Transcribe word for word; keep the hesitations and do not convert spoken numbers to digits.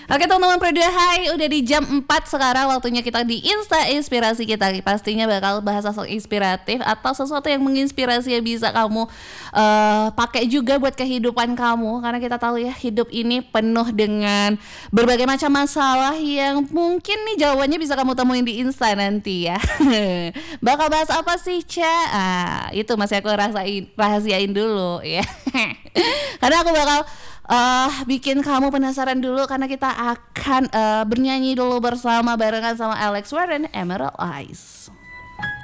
Oke teman-teman Produ, hai, udah di jam empat sekarang, waktunya kita di Insta Inspirasi kita. Pastinya bakal bahas sesuatu inspiratif atau sesuatu yang menginspirasi yang bisa kamu uh, pakai juga buat kehidupan kamu. Karena kita tahu ya, hidup ini penuh dengan berbagai macam masalah yang mungkin nih jawabannya bisa kamu temuin di Insta nanti ya. Bakal bahas apa sih, Ca? Ah, itu masih aku rasain, rahasiain dulu ya. Karena aku bakal uh, bikin kamu penasaran dulu, karena kita akan uh, bernyanyi dulu bersama barengan sama Alex Warren, Emerald Eyes.